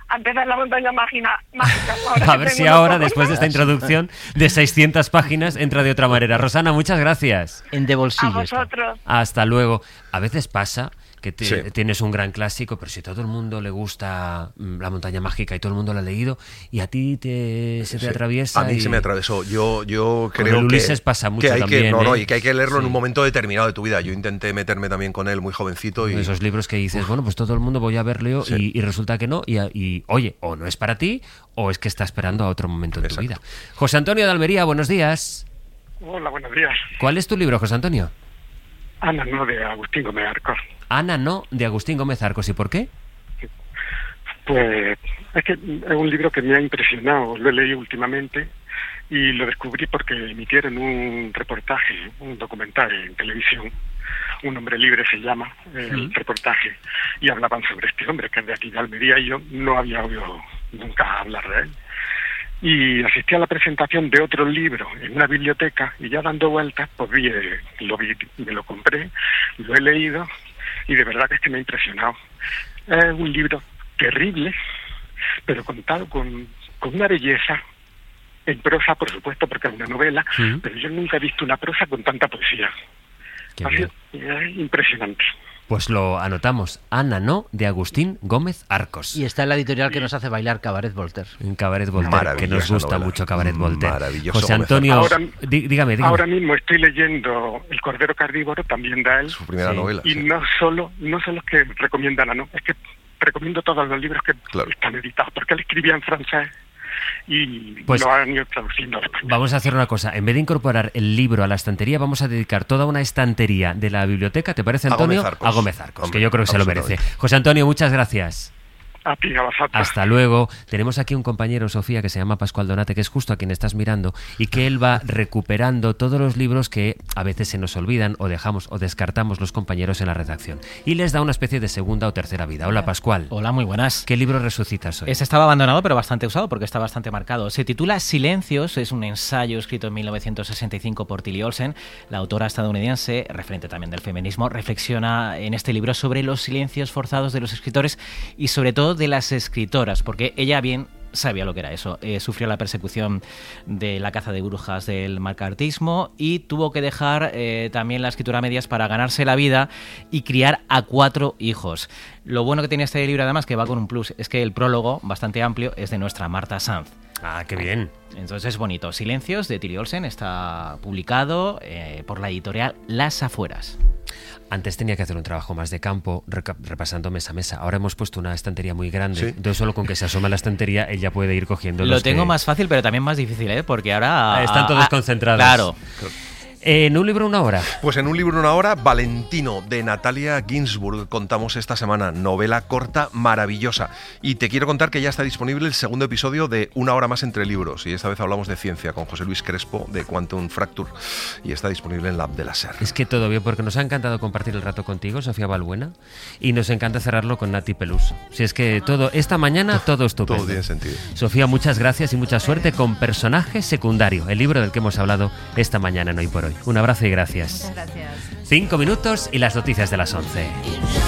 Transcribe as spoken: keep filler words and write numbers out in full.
a empezar la montaña mágica. mágica a ver si ahora, después de esta introducción de seiscientas páginas, entra de otra manera. Rosana, muchas gracias. En de bolsillo. A vosotros. Está. Hasta luego. A veces pasa que te, sí. tienes un gran clásico, pero si todo el mundo le gusta La montaña mágica y todo el mundo lo ha leído, y a ti te, se te sí. atraviesa. A mí y... se me atravesó. Yo, yo Con creo el Ulises que, pasa mucho que hay también, que, no, no, ¿eh? y que hay que leerlo sí. en un momento determinado de tu vida. Yo intenté meterme también con él muy jovencito. Y... Esos libros que dices, bueno, pues todo el mundo voy a verlo sí. y, y resulta que no. Y, y oye, o no es para ti, o es que está esperando a otro momento de Exacto. tu vida. José Antonio de Almería, buenos días. Hola, buenos días. ¿Cuál es tu libro, José Antonio? Ana, no, de Agustín Gómez Arcos. Ana, no, de Agustín Gómez Arcos. ¿Y por qué? Pues es que es un libro que me ha impresionado, lo he leído últimamente y lo descubrí porque emitieron un reportaje, un documental en televisión. Un hombre libre se llama el Sí. reportaje, y hablaban sobre este hombre que es de aquí de Almería y yo no había oído nunca hablar de él. Y asistí a la presentación de otro libro en una biblioteca y ya dando vueltas pues vi, eh, lo vi, me lo compré, lo he leído y de verdad que es que me ha impresionado. Es un libro terrible, pero contado con, con una belleza, en prosa por supuesto porque es una novela, Sí. pero yo nunca he visto una prosa con tanta poesía. Qué Ha bien. sido eh, impresionante. Pues lo anotamos. Ana, no, de Agustín Gómez Arcos. Y está en la editorial que nos hace bailar Cabaret Voltaire. En Cabaret Voltaire, que nos gusta novela. mucho Cabaret Voltaire. Maravilloso José Gómez Antonio, Ahora- dí- dígame, dígame. Ahora mismo estoy leyendo El Cordero Carnívoro, también da él. Su primera Sí. novela. Y sí. no solo no son los que recomiendan a no, es que recomiendo todos los libros que Claro. están editados, porque él escribía en francés y Pues- lo han ido traduciendo al español. Vamos a hacer una cosa. En vez de incorporar el libro a la estantería, vamos a dedicar toda una estantería de la biblioteca, ¿te parece, A Antonio? Gómez Arcos. A Gómez Arcos, Hombre, que yo creo que se lo merece. José Antonio, muchas gracias. A ti, a vosotros. Hasta luego. Tenemos aquí un compañero, Sofía, que se llama Pascual Donate, que es justo a quien estás mirando, y que él va recuperando todos los libros que a veces se nos olvidan o dejamos o descartamos los compañeros en la redacción. Y les da una especie de segunda o tercera vida. Hola, Pascual. Hola, muy buenas. ¿Qué libro resucitas hoy? Ese estaba abandonado, pero bastante usado porque está bastante marcado. Se titula Silencios, es un ensayo escrito en mil novecientos sesenta y cinco por Tilly Olsen. La autora estadounidense, referente también del feminismo, reflexiona en este libro sobre los silencios forzados de los escritores y sobre todo de las escritoras, porque ella bien sabía lo que era eso. Eh, sufrió la persecución de la caza de brujas del macartismo y tuvo que dejar eh, también la escritura a medias para ganarse la vida y criar a cuatro hijos. Lo bueno que tiene este libro, además, que va con un plus, es que el prólogo, bastante amplio, es de nuestra Marta Sanz. Ah, qué bien. Entonces es bonito. Silencios, de Tilly Olsen, está publicado eh, por la editorial Las Afueras. Antes tenía que hacer un trabajo más de campo, reca- repasando mesa a mesa. Ahora hemos puesto una estantería muy grande. Sí. Entonces solo con que se asome a la estantería, él ya puede ir cogiendo Lo los tengo que- más fácil, pero también más difícil, ¿eh? Porque ahora... Están todos concentrados. Claro. En un libro, una hora. Pues en un libro una hora, Valentino, de Natalia Ginsburg, contamos esta semana, novela corta maravillosa. Y te quiero contar que ya está disponible el segundo episodio de Una hora más entre libros, y esta vez hablamos de ciencia con José Luis Crespo de Quantum Fracture, y está disponible en la app de la SER. Es que todo bien, porque nos ha encantado compartir el rato contigo, Sofía Balbuena, y nos encanta cerrarlo con Nati Peluso. Si es que todo, esta mañana todo estupendo. Todo tiene sentido. Sofía, muchas gracias y mucha suerte con Personaje Secundario, el libro del que hemos hablado esta mañana en Hoy por Hoy. Un abrazo y gracias. Muchas gracias. Cinco minutos y las noticias de las once.